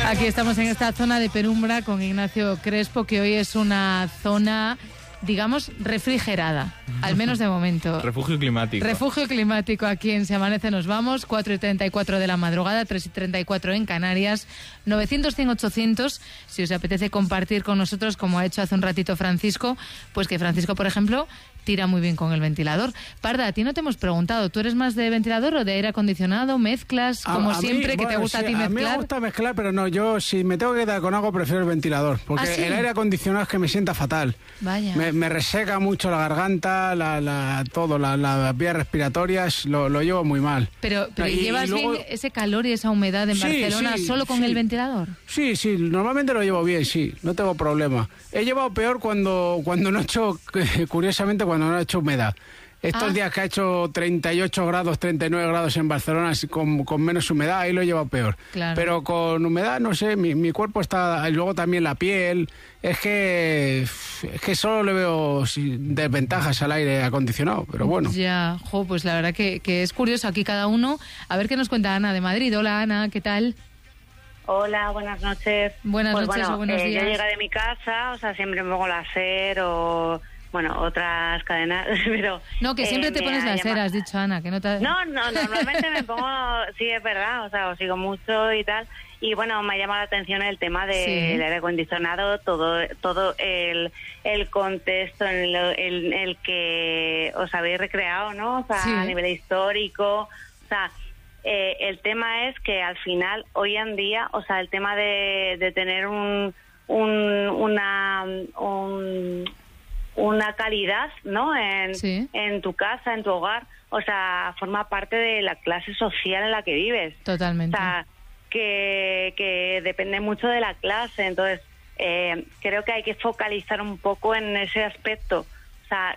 Aquí estamos en esta zona de penumbra con Ignacio Crespo, que hoy es una zona, digamos, refrigerada, al menos de momento. Refugio climático. Refugio climático aquí en Se Amanece Nos Vamos, 4:34 de la madrugada, 3:34 en Canarias, 900-100-800, si os apetece compartir con nosotros, como ha hecho hace un ratito Francisco, pues que Francisco, por ejemplo, tira muy bien con el ventilador. Parda, a ti no te hemos preguntado, ¿tú eres más de ventilador o de aire acondicionado? ¿Mezclas, como siempre, que te gusta a ti mezclar? A mí me gusta mezclar, pero no, yo si me tengo que quedar con algo prefiero el ventilador, porque ¿Ah, sí? el aire acondicionado es que me sienta fatal. Vaya. Me reseca mucho la garganta, las vías respiratorias, lo llevo muy mal. Pero Y ¿llevas luego... bien ese calor y esa humedad en Barcelona solo con el ventilador? Sí, normalmente lo llevo bien, sí, no tengo problema. He llevado peor cuando no he hecho, curiosamente, cuando no he hecho humedad. Estos días que ha hecho 38 grados, 39 grados en Barcelona con menos humedad, ahí lo he llevado peor. Claro. Pero con humedad, no sé, mi cuerpo está... Y luego también la piel. Es que solo le veo desventajas al aire acondicionado, pero bueno. Ya, pues la verdad que es curioso aquí cada uno. A ver qué nos cuenta Ana de Madrid. Hola, Ana, ¿qué tal? Hola, buenas noches. Buenas noches o buenos días. Yo llegué de mi casa, o sea, siempre me pongo la SER o... Bueno, otras cadenas, pero... No, que siempre te pones la SER, has dicho, Ana, que no te... No, normalmente me pongo... Sí, es verdad, o sea, os sigo mucho y tal. Y bueno, me ha llamado la atención el tema del aire acondicionado, todo el contexto en el que os habéis recreado, ¿no? O sea, a nivel histórico, o sea... el tema es que al final, hoy en día, o sea, el tema de tener una calidad, ¿no? En tu casa, en tu hogar, o sea, forma parte de la clase social en la que vives. Totalmente. O sea, que depende mucho de la clase, entonces creo que hay que focalizar un poco en ese aspecto. O sea,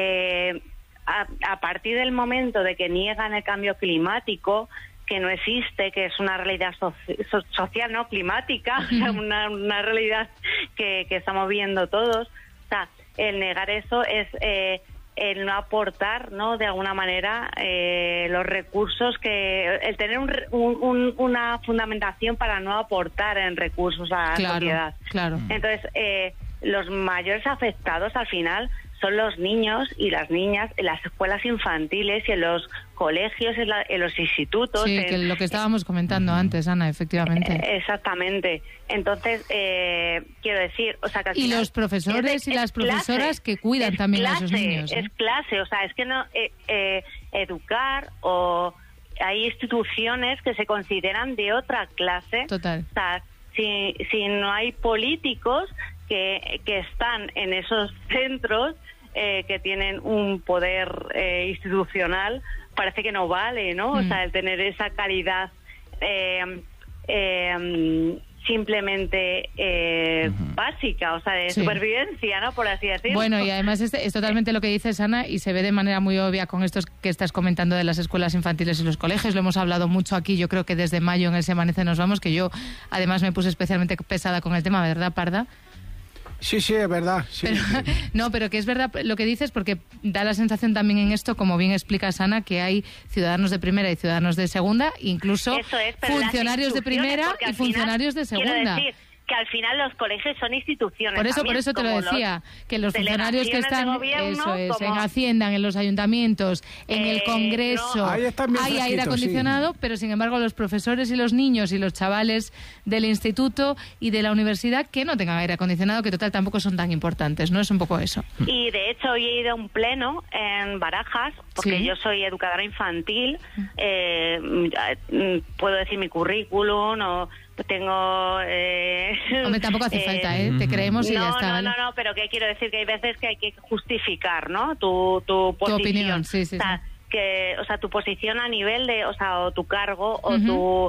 a partir del momento de que niegan el cambio climático, que no existe, que es una realidad social, no climática, una realidad que estamos viendo todos, o sea, el negar eso es el no aportar, ¿no? De alguna manera los recursos el tener una fundamentación para no aportar en recursos a la sociedad. Claro. Entonces, los mayores afectados al final son los niños y las niñas en las escuelas infantiles y en los colegios, en los institutos. Sí, que lo que estábamos comentando antes, Ana, efectivamente. Exactamente. Entonces, quiero decir, o sea, que al final los profesores y las profesoras que cuidan también a esos niños. Es clase, o sea, es que no educar o hay instituciones que se consideran de otra clase. Total. O sea, si no hay políticos que están en esos centros que tienen un poder institucional, parece que no vale, ¿no? O sea, el tener esa calidad simplemente básica, o sea, de supervivencia, ¿no? Por así decirlo. Bueno, y además es totalmente lo que dices, Ana, y se ve de manera muy obvia con esto que estás comentando de las escuelas infantiles y los colegios. Lo hemos hablado mucho aquí, yo creo que desde mayo en el Se Amanece Nos Vamos, que yo además me puse especialmente pesada con el tema, ¿verdad, Parda? Sí, es verdad. Sí. Pero que es verdad lo que dices, porque da la sensación también en esto, como bien explicas, Ana, que hay ciudadanos de primera y ciudadanos de segunda, incluso funcionarios de primera y funcionarios de segunda. Quiero decir que al final los colegios son instituciones. Por eso te lo decía, que los funcionarios que están en Hacienda, en los ayuntamientos, en el Congreso, hay aire acondicionado, pero sin embargo los profesores y los niños y los chavales del instituto y de la universidad que no tengan aire acondicionado, que total tampoco son tan importantes, ¿no? Es un poco eso. Y de hecho hoy he ido a un pleno en Barajas, porque yo soy educadora infantil, puedo decir mi currículum o... Tengo... Hombre, tampoco hace falta, te creemos y ya está. ¿vale? No, pero que quiero decir que hay veces que hay que justificar, ¿no? Tu posición. Tu opinión, sí. O sea, que, o sea, tu posición a nivel de, o sea, o tu cargo o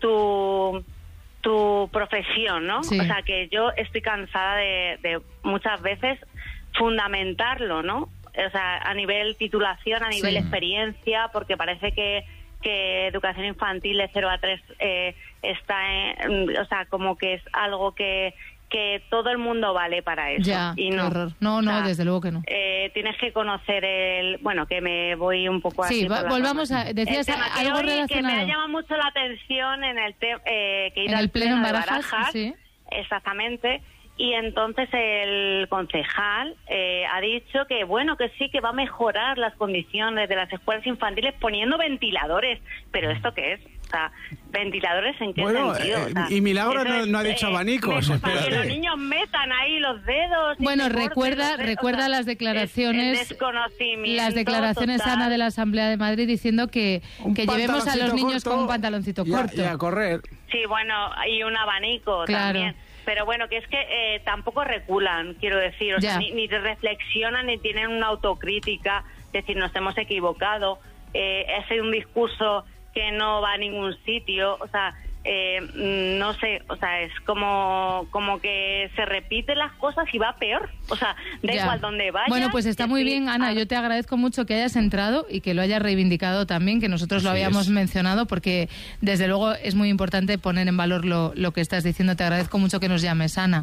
tu profesión, ¿no? Sí. O sea, que yo estoy cansada de muchas veces fundamentarlo, ¿no? O sea, a nivel titulación, a nivel experiencia, porque parece que educación infantil de 0 a 3 está o sea, como que es algo que que todo el mundo vale para eso. Ya, y no. horror. No, O sea, desde luego que no. Tienes que conocer bueno, que me voy un poco así. Sí, volvamos a... decías algo relacionado. Que me ha llamado mucho la atención en el que ir en al el pleno en de Barajas, sí. Exactamente. Y entonces el concejal ha dicho que bueno, que sí, que va a mejorar las condiciones de las escuelas infantiles poniendo ventiladores. ¿Pero esto qué es? O sea, ¿ventiladores en qué sentido? O sea, y Milagro no ha dicho abanicos. Para que los niños metan ahí los dedos. Bueno, recuerda las declaraciones. El desconocimiento. Las declaraciones, total. Ana, de la Asamblea de Madrid diciendo que llevemos a los niños con un pantaloncito corto. Y a correr. Sí, bueno, y un abanico también. Pero bueno, que es que tampoco reculan, quiero decir, o sea, ni reflexionan ni tienen una autocrítica, es decir, nos hemos equivocado, ha sido un discurso que no va a ningún sitio, o sea, no sé, o sea, es como que se repiten las cosas y va peor, o sea, da igual donde vaya. Bueno, pues está muy bien, Ana, yo te agradezco mucho que hayas entrado y que lo hayas reivindicado también, que nosotros lo habíamos mencionado, porque desde luego es muy importante poner en valor lo que estás diciendo. Te agradezco mucho que nos llames, Ana.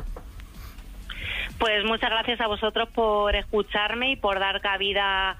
Pues muchas gracias a vosotros por escucharme y por dar cabida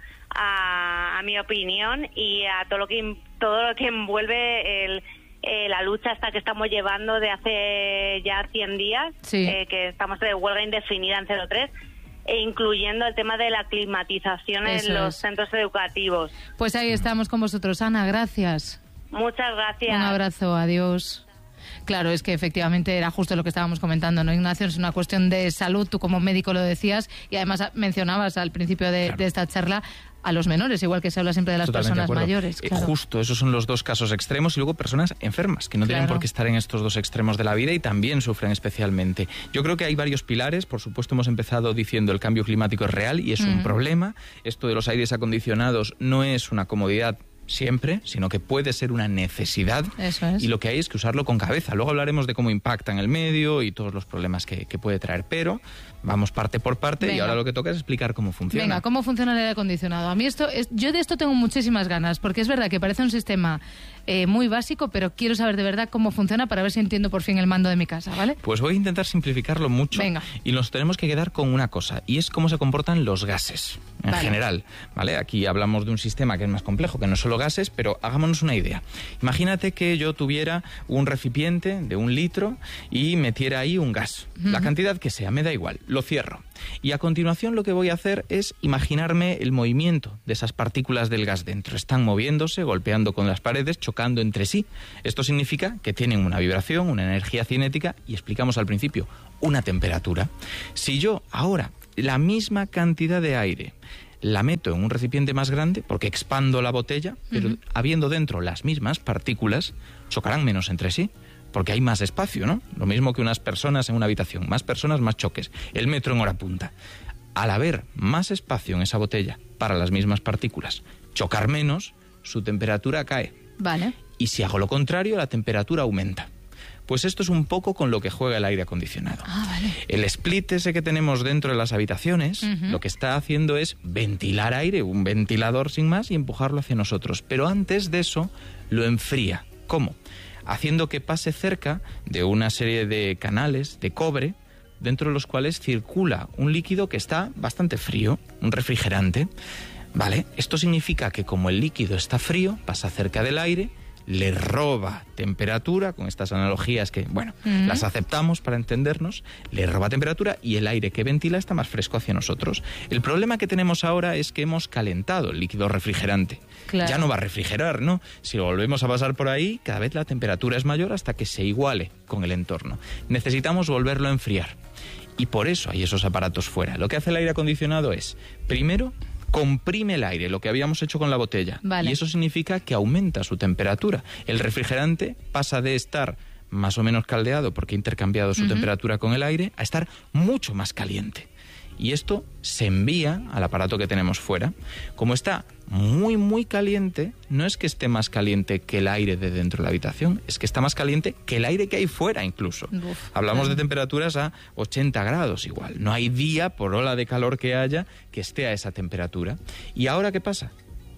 a mi opinión y a todo lo que envuelve la lucha esta que estamos llevando de hace ya 100 días, que estamos de huelga indefinida en 03, e incluyendo el tema de la climatización en los centros educativos. Pues ahí estamos con vosotros, Ana, gracias. Muchas gracias. Un abrazo, adiós. Claro, es que efectivamente era justo lo que estábamos comentando, ¿no, Ignacio? Es una cuestión de salud, tú como médico lo decías, y además mencionabas al principio de esta charla a los menores, igual que se habla siempre de las personas mayores. Claro. Justo, esos son los dos casos extremos, y luego personas enfermas, que no tienen por qué estar en estos dos extremos de la vida y también sufren especialmente. Yo creo que hay varios pilares. Por supuesto, hemos empezado diciendo el cambio climático es real y es un problema. Esto de los aires acondicionados no es una comodidad siempre, sino que puede ser una necesidad. Eso es. Y lo que hay es que usarlo con cabeza. Luego hablaremos de cómo impacta en el medio y todos los problemas que puede traer, pero vamos parte por parte. Y ahora lo que toca es explicar cómo funciona. Venga, ¿cómo funciona el aire acondicionado? A mí yo de esto tengo muchísimas ganas, porque es verdad que parece un sistema muy básico, pero quiero saber de verdad cómo funciona para ver si entiendo por fin el mando de mi casa, ¿vale? Pues voy a intentar simplificarlo mucho. Venga. Y nos tenemos que quedar con una cosa, y es cómo se comportan los gases en general, ¿vale? Aquí hablamos de un sistema que es más complejo, que no solo gases, pero hagámonos una idea. Imagínate que yo tuviera un recipiente de 1 litro y metiera ahí un gas. La cantidad que sea, me da igual, lo cierro. Y a continuación lo que voy a hacer es imaginarme el movimiento de esas partículas del gas dentro. Están moviéndose, golpeando con las paredes, chocando entre sí. Esto significa que tienen una vibración, una energía cinética y, explicamos al principio, una temperatura. Si yo ahora la misma cantidad de aire la meto en un recipiente más grande, porque expando la botella, pero habiendo dentro las mismas partículas, chocarán menos entre sí, porque hay más espacio, ¿no? Lo mismo que unas personas en una habitación, más personas, más choques. El metro en hora punta. Al haber más espacio en esa botella para las mismas partículas, chocar menos, su temperatura cae. Vale. Y si hago lo contrario, la temperatura aumenta. Pues esto es un poco con lo que juega el aire acondicionado. Vale. El split ese que tenemos dentro de las habitaciones, lo que está haciendo es ventilar aire, un ventilador sin más, y empujarlo hacia nosotros. Pero antes de eso, lo enfría. ¿Cómo? Haciendo que pase cerca de una serie de canales de cobre, dentro de los cuales circula un líquido que está bastante frío, un refrigerante. ¿Vale? Esto significa que como el líquido está frío, pasa cerca del aire, le roba temperatura, con estas analogías que, bueno, las aceptamos para entendernos, le roba temperatura y el aire que ventila está más fresco hacia nosotros. El problema que tenemos ahora es que hemos calentado el líquido refrigerante. Claro. Ya no va a refrigerar, ¿no? Si lo volvemos a pasar por ahí, cada vez la temperatura es mayor hasta que se iguale con el entorno. Necesitamos volverlo a enfriar. Y por eso hay esos aparatos fuera. Lo que hace el aire acondicionado es, primero, comprime el aire, lo que habíamos hecho con la botella. Vale. Y eso significa que aumenta su temperatura. El refrigerante pasa de estar más o menos caldeado, porque ha intercambiado su temperatura con el aire, a estar mucho más caliente. Y esto se envía al aparato que tenemos fuera. Como está muy, muy caliente, no es que esté más caliente que el aire de dentro de la habitación, es que está más caliente que el aire que hay fuera incluso. Hablamos de temperaturas a 80 grados igual. No hay día, por ola de calor que haya, que esté a esa temperatura. ¿Y ahora qué pasa?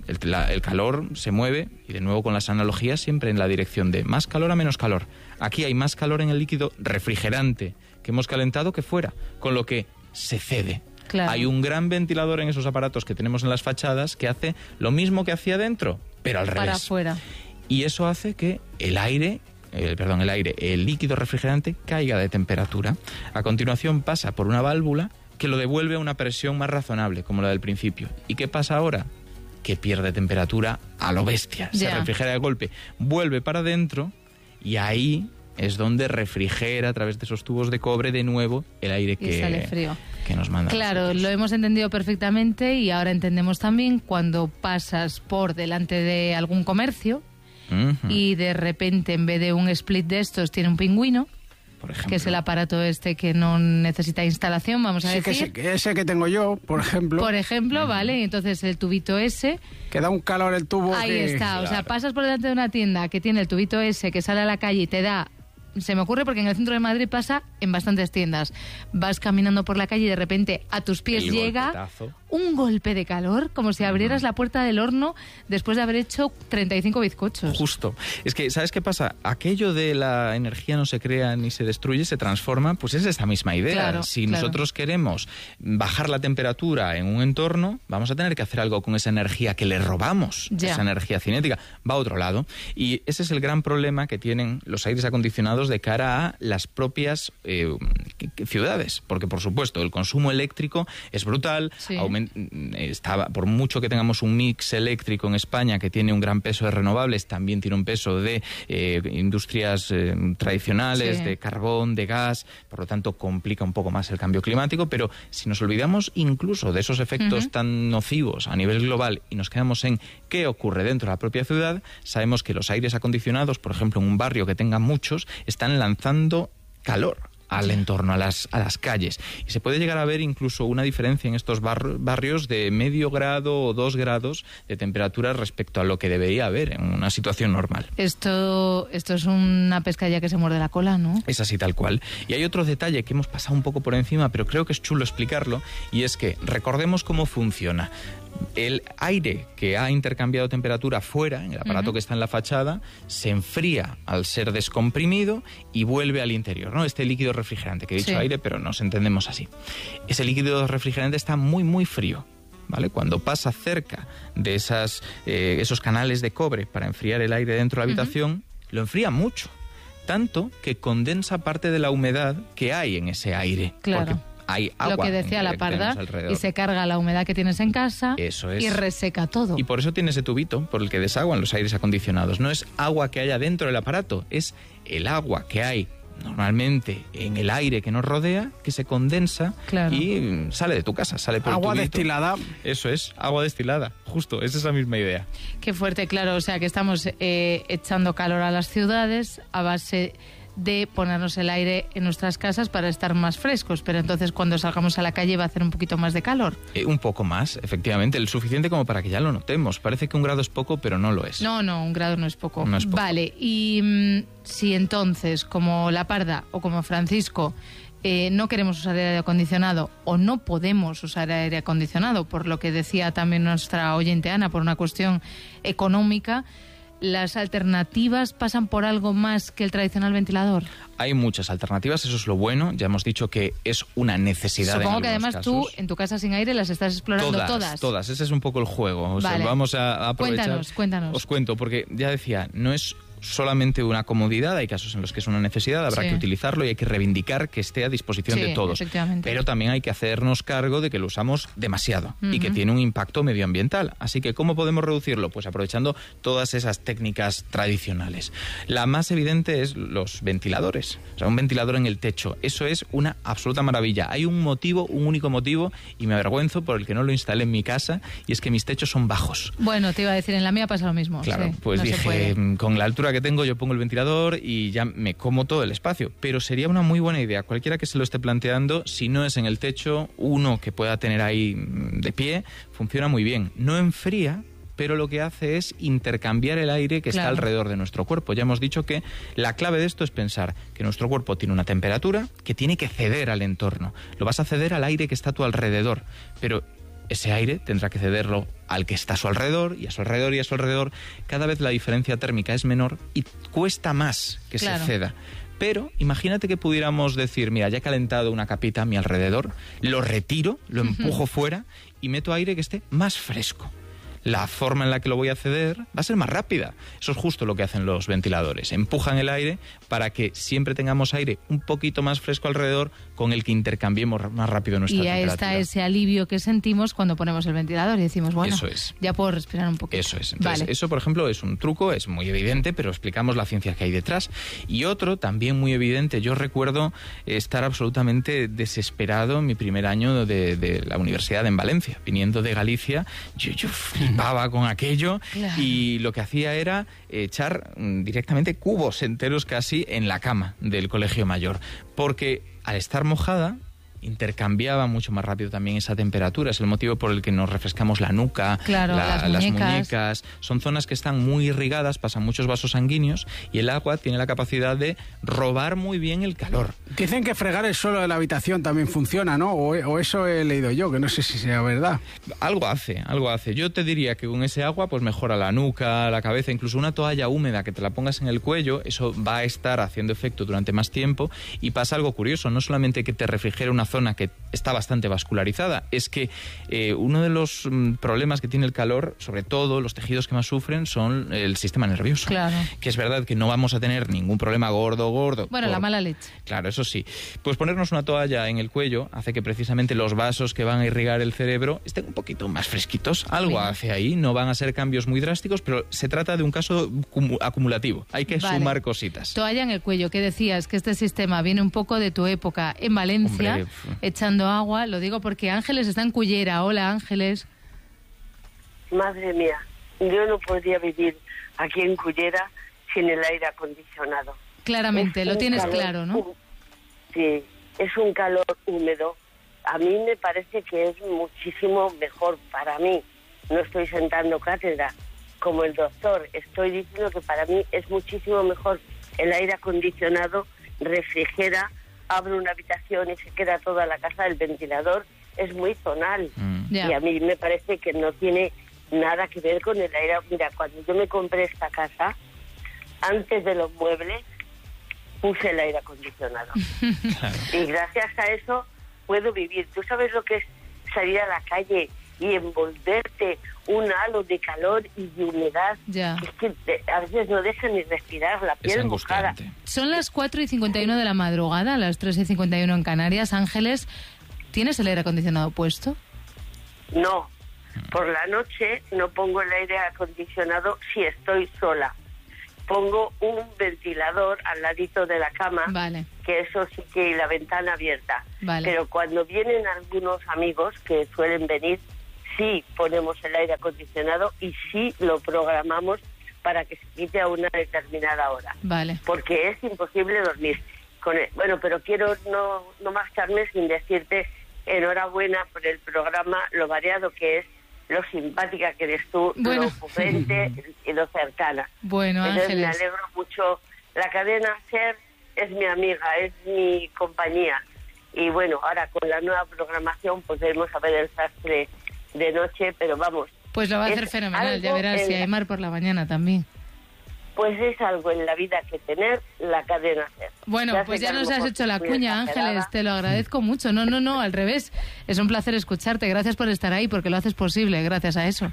El calor se mueve, y de nuevo con las analogías, siempre en la dirección de más calor a menos calor. Aquí hay más calor en el líquido refrigerante que hemos calentado que fuera, con lo que se cede. Claro. Hay un gran ventilador en esos aparatos que tenemos en las fachadas que hace lo mismo que hacía dentro, pero al revés. Para afuera. Y eso hace que el líquido refrigerante caiga de temperatura. A continuación pasa por una válvula que lo devuelve a una presión más razonable, como la del principio. ¿Y qué pasa ahora? Que pierde temperatura a lo bestia. Se refrigera de golpe, vuelve para adentro y ahí es donde refrigera a través de esos tubos de cobre de nuevo el aire que sale frío. Que nos manda. Claro, lo hemos entendido perfectamente y ahora entendemos también cuando pasas por delante de algún comercio y de repente en vez de un split de estos tiene un pingüino, por ejemplo, que es el aparato que no necesita instalación, vamos a decir. Ese que tengo yo, por ejemplo. Por ejemplo, vale, entonces el tubito ese... Que da un calor el tubo. Ahí está, claro. O sea, pasas por delante de una tienda que tiene el tubito ese que sale a la calle y te da... Se me ocurre porque en el centro de Madrid pasa en bastantes tiendas. Vas caminando por la calle y de repente a tus pies llega un golpe de calor, como si abrieras la puerta del horno después de haber hecho 35 bizcochos. Justo. Es que, ¿sabes qué pasa? Aquello de la energía no se crea ni se destruye, se transforma, pues es esta misma idea. Claro, si nosotros queremos bajar la temperatura en un entorno, vamos a tener que hacer algo con esa energía que le robamos, esa energía cinética, va a otro lado. Y ese es el gran problema que tienen los aires acondicionados de cara a las propias ciudades, porque por supuesto el consumo eléctrico es brutal, por mucho que tengamos un mix eléctrico en España que tiene un gran peso de renovables, también tiene un peso de industrias tradicionales, de carbón, de gas, por lo tanto complica un poco más el cambio climático, pero si nos olvidamos incluso de esos efectos tan nocivos a nivel global y nos quedamos en qué ocurre dentro de la propia ciudad, sabemos que los aires acondicionados, por ejemplo en un barrio que tenga muchos, están lanzando calor al entorno, a las calles. Y se puede llegar a ver incluso una diferencia en estos barrios de medio grado o 2 grados de temperatura respecto a lo que debería haber en una situación normal. Esto es una pescadilla que se muerde la cola, ¿no? Es así tal cual. Y hay otro detalle que hemos pasado un poco por encima, pero creo que es chulo explicarlo, y es que recordemos cómo funciona. El aire que ha intercambiado temperatura fuera, en el aparato que está en la fachada, se enfría al ser descomprimido y vuelve al interior, ¿no? Este líquido refrigerante, que he dicho aire, pero nos entendemos así. Ese líquido refrigerante está muy, muy frío, ¿vale? Cuando pasa cerca de esos canales de cobre para enfriar el aire dentro de la habitación, lo enfría mucho, tanto que condensa parte de la humedad que hay en ese aire. Claro. Porque hay agua, lo que decía la Parda, y se carga la humedad que tienes en casa. Eso es. Y reseca todo. Y por eso tiene ese tubito por el que desaguan los aires acondicionados. No es agua que haya dentro del aparato, es el agua que hay normalmente en el aire que nos rodea, que se condensa y sale de tu casa, sale por agua el tubito. Destilada. Eso es, agua destilada, justo, es esa misma idea. Qué fuerte, claro, o sea que estamos echando calor a las ciudades a base de ponernos el aire en nuestras casas para estar más frescos, pero entonces cuando salgamos a la calle va a hacer un poquito más de calor. Un poco más, efectivamente, el suficiente como para que ya lo notemos. Parece que 1 grado es poco, pero no lo es. No, 1 grado no es poco. No es poco. Vale, y si entonces, como la Parda o como Francisco, no queremos usar aire acondicionado o no podemos usar aire acondicionado, por lo que decía también nuestra oyente Ana, por una cuestión económica, ¿las alternativas pasan por algo más que el tradicional ventilador? Hay muchas alternativas, eso es lo bueno. Ya hemos dicho que es una necesidad. Supongo que además casos. Tú, en tu casa sin aire, las estás explorando todas. Todas, ese es un poco el juego. O sea, vamos a aprovechar. Cuéntanos. Os cuento, porque ya decía, no es solamente una comodidad, hay casos en los que es una necesidad, habrá que utilizarlo y hay que reivindicar que esté a disposición de todos. Pero también hay que hacernos cargo de que lo usamos demasiado y que tiene un impacto medioambiental. Así que, ¿cómo podemos reducirlo? Pues aprovechando todas esas técnicas tradicionales. La más evidente es los ventiladores. O sea, un ventilador en el techo. Eso es una absoluta maravilla. Hay un único motivo, y me avergüenzo por el que no lo instalé en mi casa, y es que mis techos son bajos. Bueno, te iba a decir, en la mía pasa lo mismo. Claro, pues no dije, con la altura que tengo yo pongo el ventilador y ya me como todo el espacio, pero sería una muy buena idea, cualquiera que se lo esté planteando, si no es en el techo, uno que pueda tener ahí de pie, funciona muy bien, no enfría, pero lo que hace es intercambiar el aire que está alrededor de nuestro cuerpo. Ya hemos dicho que la clave de esto es pensar que nuestro cuerpo tiene una temperatura que tiene que ceder al entorno, lo vas a ceder al aire que está a tu alrededor, pero ese aire tendrá que cederlo al que está a su alrededor, y a su alrededor, y a su alrededor. Cada vez la diferencia térmica es menor y cuesta más que se ceda. Pero imagínate que pudiéramos decir, mira, ya he calentado una capita a mi alrededor, lo retiro, lo empujo fuera y meto aire que esté más fresco. La forma en la que lo voy a ceder va a ser más rápida. Eso es justo lo que hacen los ventiladores. Empujan el aire para que siempre tengamos aire un poquito más fresco alrededor, con el que intercambiemos más rápido nuestra temperatura. Y ahí está ese alivio que sentimos cuando ponemos el ventilador y decimos, bueno, ya puedo respirar un poquito. Eso es. Entonces, eso, por ejemplo, es un truco, es muy evidente, pero explicamos la ciencia que hay detrás. Y otro, también muy evidente, yo recuerdo estar absolutamente desesperado en mi primer año de la universidad en Valencia. Viniendo de Galicia, yo flipaba con aquello, y lo que hacía era echar directamente cubos enteros casi en la cama del colegio mayor, porque al estar mojada intercambiaba mucho más rápido también esa temperatura. Es el motivo por el que nos refrescamos la nuca, las muñecas. Son zonas que están muy irrigadas, pasan muchos vasos sanguíneos, y el agua tiene la capacidad de robar muy bien el calor. Dicen que fregar el suelo de la habitación también funciona, ¿no? O eso he leído yo, que no sé si sea verdad. Algo hace. Yo te diría que con ese agua pues mejora la nuca, la cabeza, incluso una toalla húmeda que te la pongas en el cuello, eso va a estar haciendo efecto durante más tiempo. Y pasa algo curioso, no solamente que te refrigere una zona que está bastante vascularizada, es que uno de los problemas que tiene el calor, sobre todo los tejidos que más sufren, son el sistema nervioso. Claro. Que es verdad que no vamos a tener ningún problema gordo. Bueno, la mala leche. Claro, eso sí. Pues ponernos una toalla en el cuello hace que precisamente los vasos que van a irrigar el cerebro estén un poquito más fresquitos. Algo hace ahí, no van a ser cambios muy drásticos, pero se trata de un caso acumulativo. Hay que sumar cositas. Toalla en el cuello, ¿qué decías? Que este sistema viene un poco de tu época en Valencia. Hombre, echando agua, lo digo porque Ángeles está en Cullera. Hola, Ángeles. Madre mía, yo no podría vivir aquí en Cullera sin el aire acondicionado. Claramente, lo tienes claro, ¿no? Sí, es un calor húmedo. A mí me parece que es muchísimo mejor para mí. No estoy sentando cátedra como el doctor. Estoy diciendo que para mí es muchísimo mejor el aire acondicionado, refrigera, abre una habitación y se queda toda la casa. El ventilador es muy zonal. Y a mí me parece que no tiene nada que ver con el aire. Mira, cuando yo me compré esta casa, antes de los muebles, puse el aire acondicionado. Claro. Y gracias a eso puedo vivir. ¿Tú sabes lo que es salir a la calle y envolverte un halo de calor y de humedad? Es que a veces no deja ni respirar, la piel mojada. Son las 4:51 de la madrugada, las 3:51 en Canarias. Ángeles, ¿tienes el aire acondicionado puesto? No, por la noche no pongo el aire acondicionado si estoy sola. Pongo un ventilador al ladito de la cama, que eso sí que la ventana abierta. Pero cuando vienen algunos amigos que suelen venir, sí ponemos el aire acondicionado y sí lo programamos para que se quite a una determinada hora. Porque es imposible dormir. Bueno, pero quiero no marcharme sin decirte enhorabuena por el programa, lo variado que es, lo simpática que eres tú, lo ocurrente y lo cercana. Bueno, entonces Ángeles, me alegro mucho. La cadena SER es mi amiga, es mi compañía. Y bueno, ahora con la nueva programación pues debemos saber el sastre de noche, pero vamos. Pues lo va a hacer fenomenal, ya verás, si hay mar por la mañana también. Pues es algo en la vida que tener la cadena SER. Bueno, pues ya nos has hecho la cuña, Ángeles, te lo agradezco mucho. No, al revés. Es un placer escucharte. Gracias por estar ahí, porque lo haces posible, gracias a eso.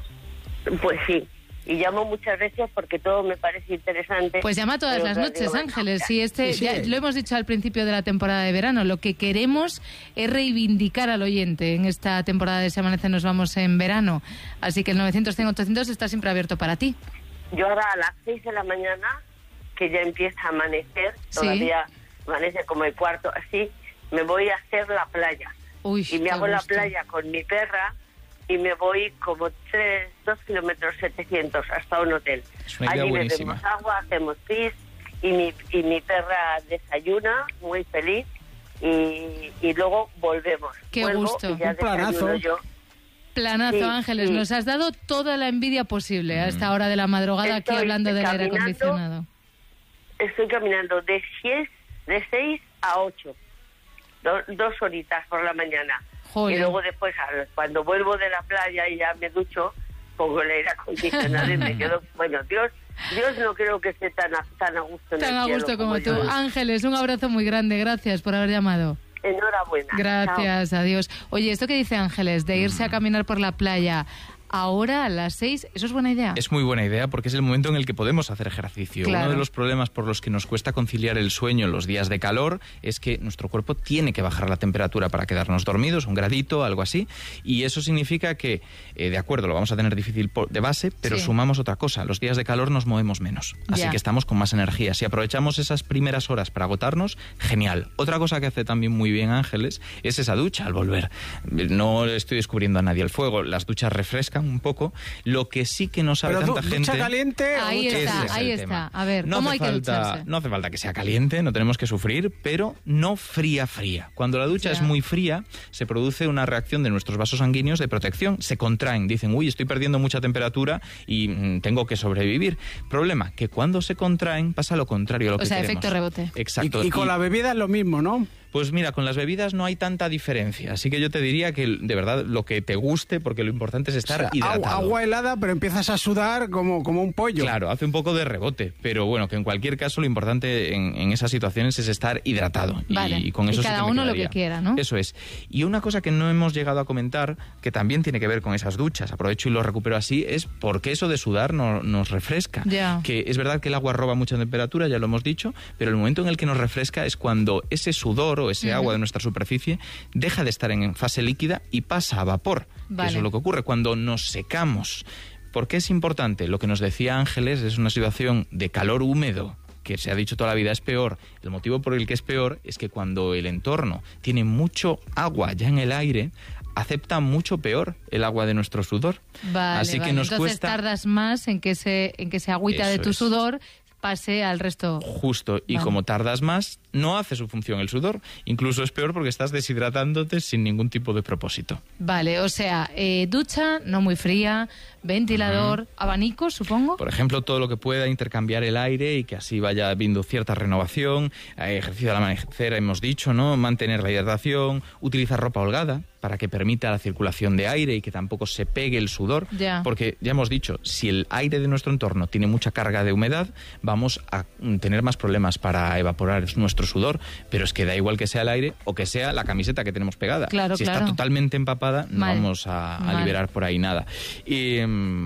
Pues sí. Y llamo muchas veces porque todo me parece interesante. Pues llama todas las noches, Ángeles. Sí, ya lo hemos dicho al principio de la temporada de verano. Lo que queremos es reivindicar al oyente en esta temporada de Se Amanece Nos Vamos en verano. Así que el 900-100-800 está siempre abierto para ti. Yo ahora a las 6 de la mañana, que ya empieza a amanecer, todavía amanece como el cuarto, así, me voy a hacer la playa. Y me hago la playa con mi perra y me voy como 2 kilómetros 700 hasta un hotel. Allí bebemos agua, hacemos pis y mi perra desayuna, muy feliz, y luego volvemos. Qué gusto. Y ya desayuno yo. Planazo, Ángeles, nos has dado toda la envidia posible a esta hora de la madrugada aquí hablando del aire acondicionado. Estoy caminando de 6 a 8, 2 horitas por la mañana. Joder. Y luego después, cuando vuelvo de la playa y ya me ducho, pongo el aire acondicionado y me quedo... Bueno, Dios no creo que esté tan a gusto en el cielo. Tan a gusto como tú. Ángeles, un abrazo muy grande. Gracias por haber llamado. Enhorabuena. Gracias, Chao. adiós. Oye, esto que dice Ángeles, de irse a caminar por la playa ahora a las 6, ¿eso es buena idea? Es muy buena idea porque es el momento en el que podemos hacer ejercicio. Claro. Uno de los problemas por los que nos cuesta conciliar el sueño en los días de calor es que nuestro cuerpo tiene que bajar la temperatura para quedarnos dormidos, 1 gradito, algo así, y eso significa que, de acuerdo, lo vamos a tener difícil de base, pero sí, sumamos otra cosa, los días de calor nos movemos menos, así ya, que estamos con más energía. Si aprovechamos esas primeras horas para agotarnos, genial. Otra cosa que hace también muy bien Ángeles es esa ducha al volver. No estoy descubriendo a nadie el fuego, las duchas refrescan un poco. Lo que sí que no sabe Pero tanta gente... ¿ducha caliente? Ahí Ese está, es ahí el está. tema. A ver, ¿cómo hay que ducharse? No hace falta que sea caliente, no tenemos que sufrir, pero no fría. Cuando la ducha es muy fría, se produce una reacción de nuestros vasos sanguíneos de protección, se contraen, dicen, uy, estoy perdiendo mucha temperatura y tengo que sobrevivir. Problema, que cuando se contraen pasa lo contrario a lo que queremos. Efecto rebote. Exacto. Y con la bebida es lo mismo, ¿no? Pues mira, con las bebidas no hay tanta diferencia, así que yo te diría que de verdad lo que te guste, porque lo importante es estar hidratado. Agua helada, pero empiezas a sudar como un pollo. Claro, hace un poco de rebote, pero bueno, que en cualquier caso lo importante en esas situaciones es estar hidratado. Vale. Y con eso Y sí cada que me uno lo quedaría. que quiera, ¿no? Eso es. Y una cosa que no hemos llegado a comentar, que también tiene que ver con esas duchas, aprovecho y lo recupero así, es por qué eso de sudar nos refresca. Ya. Que es verdad que el agua roba mucha temperatura, ya lo hemos dicho, pero el momento en el que nos refresca es cuando ese sudor o ese agua de nuestra superficie deja de estar en fase líquida y pasa a vapor. Vale. Eso es lo que ocurre cuando nos secamos. ¿Por qué es importante? Lo que nos decía Ángeles es una situación de calor húmedo, que se ha dicho toda la vida es peor. El motivo por el que es peor es que cuando el entorno tiene mucho agua ya en el aire, acepta mucho peor el agua de nuestro sudor. Vale, Así vale. que nos Entonces cuesta... tardas más en que se agüita Eso de tu es. sudor pase al resto. Justo, y Vale. como tardas más, no hace su función el sudor. Incluso es peor porque estás deshidratándote sin ningún tipo de propósito. Vale, o sea, ducha no muy fría, ventilador, abanico, supongo. Por ejemplo, todo lo que pueda intercambiar el aire y que así vaya habiendo cierta renovación, ejercicio al amanecer, hemos dicho, ¿no? Mantener la hidratación, utilizar ropa holgada para que permita la circulación de aire y que tampoco se pegue el sudor. Ya. Porque ya hemos dicho, si el aire de nuestro entorno tiene mucha carga de humedad, vamos a tener más problemas para evaporar nuestro sudor. Pero es que da igual que sea el aire o que sea la camiseta que tenemos pegada. Claro, si claro. está totalmente empapada, no Mal. vamos a Mal. liberar por ahí nada. Y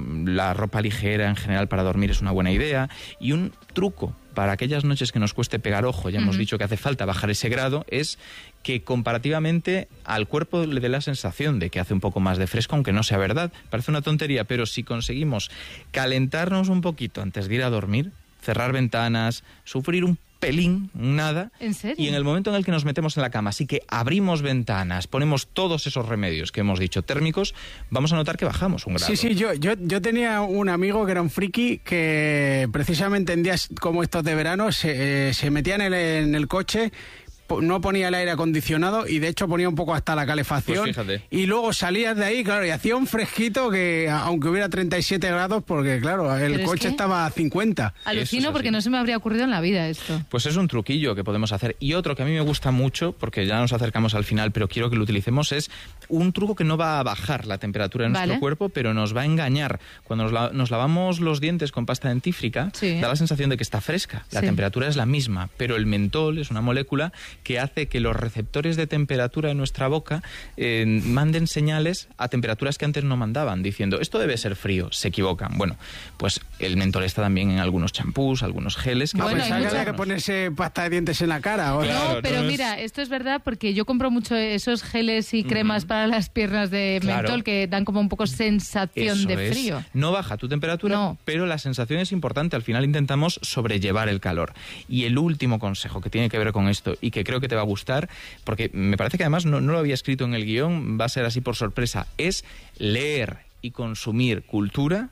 la ropa ligera en general para dormir es una buena idea. Y un truco para aquellas noches que nos cueste pegar ojo, ya hemos dicho que hace falta bajar ese grado, es que comparativamente al cuerpo le dé la sensación de que hace un poco más de fresco, aunque no sea verdad. Parece una tontería, pero si conseguimos calentarnos un poquito antes de ir a dormir, cerrar ventanas, sufrir un pelín, nada. ¿En serio? Y en el momento en el que nos metemos en la cama, así que abrimos ventanas, ponemos todos esos remedios que hemos dicho térmicos, vamos a notar que bajamos un grado. Sí, yo tenía un amigo que era un friki que precisamente en días como estos de verano se metía en el coche, no ponía el aire acondicionado y de hecho ponía un poco hasta la calefacción. Pues fíjate. Y luego salías de ahí, claro, y hacía un fresquito que aunque hubiera 37 grados, porque claro, el Pero es coche que estaba a 50. Alucino Eso es porque así. no se me habría ocurrido en la vida esto. Pues es un truquillo que podemos hacer. Y otro que a mí me gusta mucho, porque ya nos acercamos al final, pero quiero que lo utilicemos, es un truco que no va a bajar la temperatura de nuestro Vale. cuerpo, pero nos va a engañar. Cuando nos lavamos los dientes con pasta dentífrica, Sí. da la sensación de que está fresca. La Sí. temperatura es la misma, pero el mentol es una molécula que hace que los receptores de temperatura en nuestra boca manden señales a temperaturas que antes no mandaban, diciendo, esto debe ser frío. Se equivocan. Bueno, pues el mentol está también en algunos champús, algunos geles. Bueno, hay Pensaba que mucha- había que ponerse pasta de dientes en la cara. ¿o? Claro, No, pero no es- mira, esto es verdad porque yo compro mucho esos geles y cremas para las piernas de Claro. mentol que dan como un poco sensación Eso de es. frío. No baja tu temperatura, No. pero la sensación es importante. Al final intentamos sobrellevar el calor. Y el último consejo que tiene que ver con esto y que creo que te va a gustar, porque me parece que además no lo había escrito en el guión, va a ser así por sorpresa, es leer y consumir cultura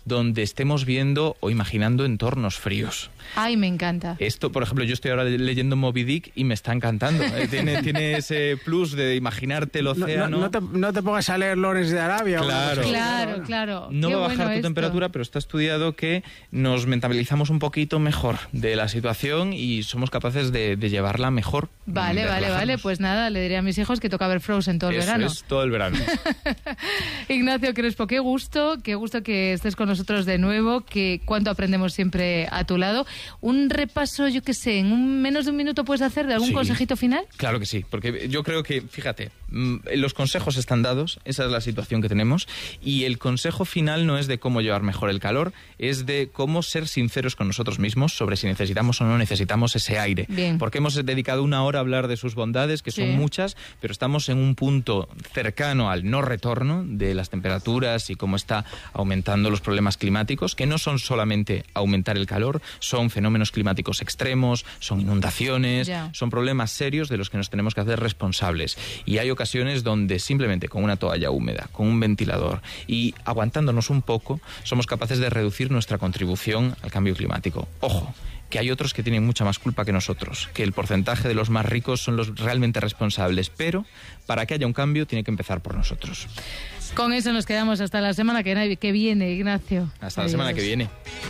donde estemos viendo o imaginando entornos fríos. Ay, me encanta. Esto, por ejemplo, yo estoy ahora leyendo Moby Dick y me está encantando. Tiene ese plus de imaginarte el océano. No te pongas a leer Lawrence de Arabia. Claro. No va a bajar tu esto. temperatura, pero está estudiado que nos mentalizamos un poquito mejor de la situación y somos capaces de llevarla mejor. Vale. Pues nada, le diré a mis hijos que toca ver Frozen todo el verano. Eso es, todo el verano. Ignacio Crespo, qué gusto que estés con nosotros de nuevo, que cuánto aprendemos siempre a tu lado. Un repaso, yo qué sé, en menos de un minuto puedes hacer de algún consejito final. Claro que sí, porque yo creo que, fíjate, los consejos están dados, esa es la situación que tenemos, y el consejo final no es de cómo llevar mejor el calor, es de cómo ser sinceros con nosotros mismos sobre si necesitamos o no necesitamos ese aire. Bien. Porque hemos dedicado una hora a hablar de sus bondades, que son muchas, pero estamos en un punto cercano al no retorno de las temperaturas y cómo está aumentando los problemas climáticos, que no son solamente aumentar el calor, son fenómenos climáticos extremos, son inundaciones, son problemas serios de los que nos tenemos que hacer responsables. Y hay ocasiones donde simplemente con una toalla húmeda, con un ventilador y aguantándonos un poco, somos capaces de reducir nuestra contribución al cambio climático. Ojo, que hay otros que tienen mucha más culpa que nosotros, que el porcentaje de los más ricos son los realmente responsables, pero para que haya un cambio tiene que empezar por nosotros. Con eso nos quedamos hasta la semana que viene, Ignacio. Hasta la semana que viene.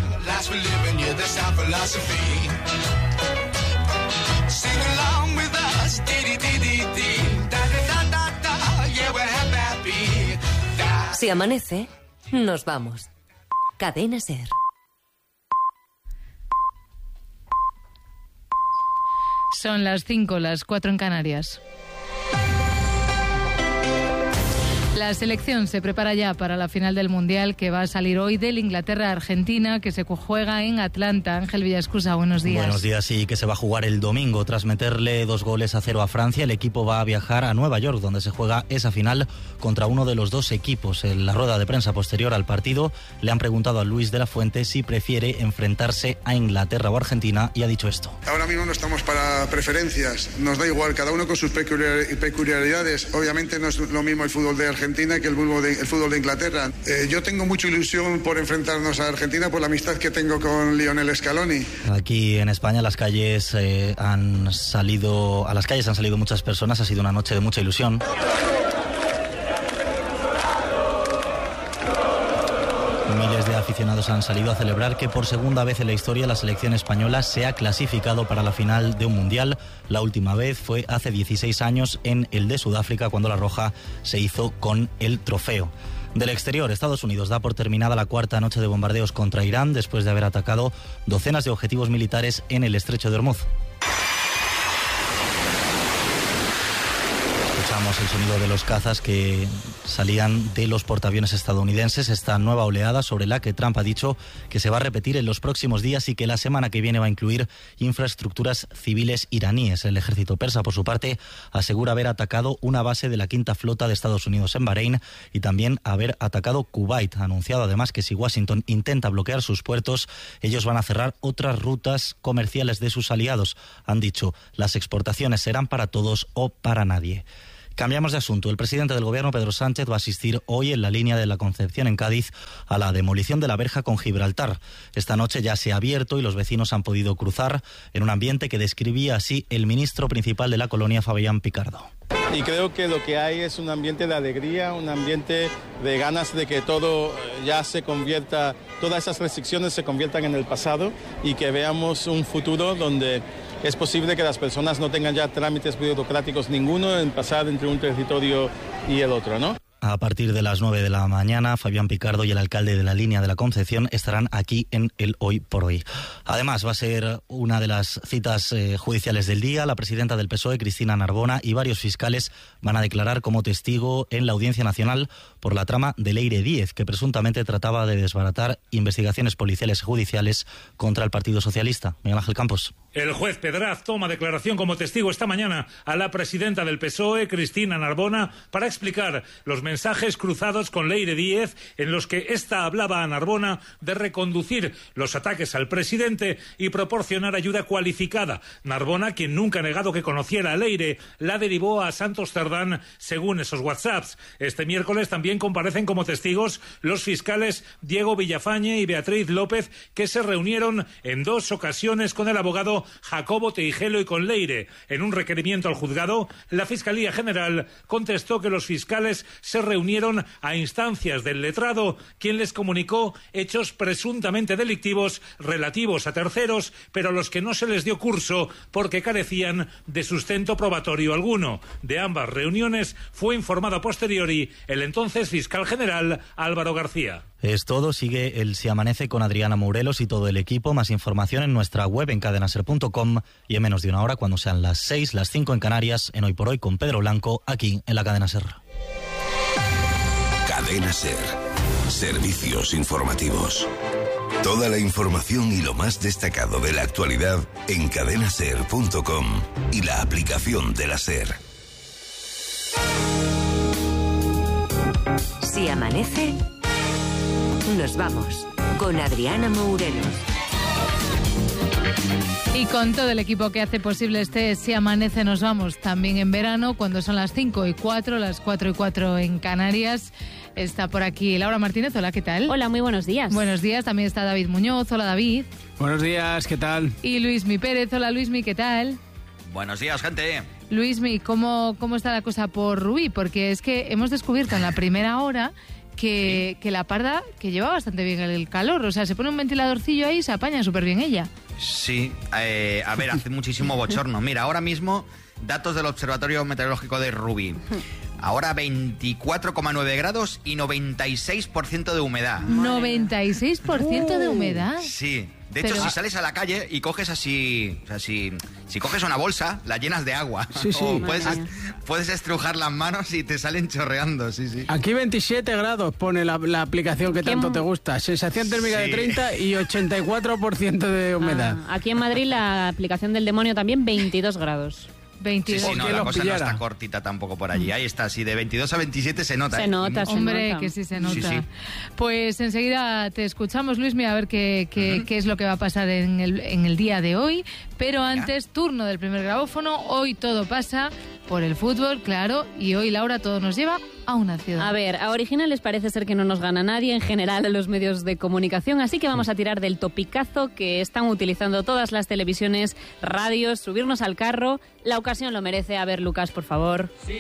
Si amanece, nos vamos. Cadena SER. Son las 5, las 4 en Canarias. La selección se prepara ya para la final del Mundial que va a salir hoy del Inglaterra-Argentina, que se juega en Atlanta. Ángel Villascusa, buenos días. Buenos días, y que se va a jugar el domingo. Tras meterle 2-0 a Francia, el equipo va a viajar a Nueva York, donde se juega esa final contra uno de los dos equipos. En la rueda de prensa posterior al partido le han preguntado a Luis de la Fuente si prefiere enfrentarse a Inglaterra o Argentina, y ha dicho esto. Ahora mismo no estamos para preferencias, nos da igual, cada uno con sus peculiaridades. Obviamente no es lo mismo el fútbol de Argentina que el fútbol de Inglaterra. Yo tengo mucha ilusión por enfrentarnos a Argentina por la amistad que tengo con Lionel Scaloni. Aquí en España a las calles han salido muchas personas, ha sido una noche de mucha ilusión. Miles de aficionados han salido a celebrar que por segunda vez en la historia la selección española se ha clasificado para la final de un mundial. La última vez fue hace 16 años en el de Sudáfrica, cuando la Roja se hizo con el trofeo. Del exterior, Estados Unidos da por terminada la cuarta noche de bombardeos contra Irán después de haber atacado docenas de objetivos militares en el estrecho de Hormuz. Escuchamos el sonido de los cazas que salían de los portaaviones estadounidenses. Esta nueva oleada sobre la que Trump ha dicho que se va a repetir en los próximos días y que la semana que viene va a incluir infraestructuras civiles iraníes. El ejército persa, por su parte, asegura haber atacado una base de la quinta flota de Estados Unidos en Bahrein y también haber atacado Kuwait. Ha anunciado además que si Washington intenta bloquear sus puertos, ellos van a cerrar otras rutas comerciales de sus aliados. Han dicho, las exportaciones serán para todos o para nadie. Cambiamos de asunto. El presidente del Gobierno, Pedro Sánchez, va a asistir hoy en la línea de la Concepción en Cádiz a la demolición de la verja con Gibraltar. Esta noche ya se ha abierto y los vecinos han podido cruzar en un ambiente que describía así el ministro principal de la colonia, Fabián Picardo. Y creo que lo que hay es un ambiente de alegría, un ambiente de ganas de que todo ya se convierta, todas esas restricciones se conviertan en el pasado y que veamos un futuro donde es posible que las personas no tengan ya trámites burocráticos ninguno en pasar entre un territorio y el otro, ¿no? A partir de las 9 de la mañana, Fabián Picardo y el alcalde de la línea de la Concepción estarán aquí en el Hoy por Hoy. Además, va a ser una de las citas judiciales del día. La presidenta del PSOE, Cristina Narbona, y varios fiscales van a declarar como testigo en la Audiencia Nacional por la trama de Leire Díez, que presuntamente trataba de desbaratar investigaciones policiales y judiciales contra el Partido Socialista. Miguel Ángel Campos. El juez Pedraz toma declaración como testigo esta mañana a la presidenta del PSOE, Cristina Narbona, para explicar los mensajes cruzados con Leire Díez en los que ésta hablaba a Narbona de reconducir los ataques al presidente y proporcionar ayuda cualificada. Narbona, quien nunca ha negado que conociera a Leire, la derivó a Santos Cerdán según esos WhatsApps. Este miércoles también comparecen como testigos los fiscales Diego Villafañe y Beatriz López, que se reunieron en 2 ocasiones con el abogado Jacobo Teijelo y con Leire. En un requerimiento al juzgado, la Fiscalía General contestó que los fiscales se reunieron a instancias del letrado, quien les comunicó hechos presuntamente delictivos relativos a terceros, pero a los que no se les dio curso porque carecían de sustento probatorio alguno. De ambas reuniones fue informado a posteriori el entonces fiscal general Álvaro García. Es todo, sigue el Si Amanece con Adriana Morelos y todo el equipo. Más información en nuestra web en cadenaser.com y en menos de una hora, cuando sean las 6, las 5 en Canarias, en Hoy por Hoy con Pedro Blanco, aquí en la Cadena Ser. Cadena Ser. Servicios informativos. Toda la información y lo más destacado de la actualidad en cadenaser.com y la aplicación de la Ser. Si amanece, nos vamos con Adriana Morelos. Y con todo el equipo que hace posible este Si Amanece Nos Vamos, también en verano, cuando son las 5:04, las 4:04 en Canarias. Está por aquí Laura Martínez. Hola, ¿qué tal? Hola, muy buenos días. Buenos días, también está David Muñoz. Hola, David. Buenos días, ¿qué tal? Y Luismi Pérez. Hola, Luismi, ¿qué tal? Buenos días, gente. Luismi, ¿cómo está la cosa por Rubí? Porque es que hemos descubierto en la primera hora que la parda, que lleva bastante bien el calor, o sea, se pone un ventiladorcillo ahí y se apaña súper bien ella. Sí, a ver, hace muchísimo bochorno. Mira, ahora mismo, datos del Observatorio Meteorológico de Rubí. Ahora 24,9 grados y 96% de humedad. 96% de humedad. Sí. De hecho, si sales a la calle y coges así, o sea, si coges una bolsa, la llenas de agua. Sí, sí. O puedes estrujar las manos y te salen chorreando, sí, sí. Aquí 27 grados pone la aplicación que tanto te gusta. Sensación térmica de 30 y 84% de humedad. Aquí en Madrid la aplicación del demonio también 22 grados. 22. Sí, no, la cosa no está cortita tampoco por allí. Ahí está, sí, de 22 a 27 se nota. Se nota, Hombre, que sí se nota. Sí. Pues enseguida te escuchamos, Luismi, a ver qué es lo que va a pasar en el día de hoy. Pero antes, turno del primer grabófono. Hoy todo pasa por el fútbol, claro, y hoy, Laura, todo nos lleva a una ciudad. A ver, a originales parece ser que no nos gana nadie en general en los medios de comunicación, así que vamos a tirar del topicazo que están utilizando todas las televisiones, radios, subirnos al carro. La ocasión lo merece. A ver, Lucas, por favor.